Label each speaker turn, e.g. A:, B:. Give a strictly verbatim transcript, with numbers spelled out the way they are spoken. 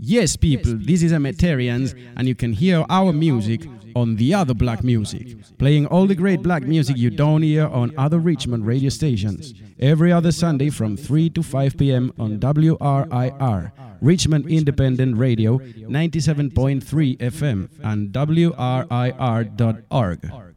A: Yes, people, this is Ametarians, and you can hear our music on the other black music, playing all the great black music you don't hear on other Richmond radio stations. Every other Sunday from three to five p m on W R I R, Richmond Independent Radio, ninety-seven point three F M, and W R I R dot org.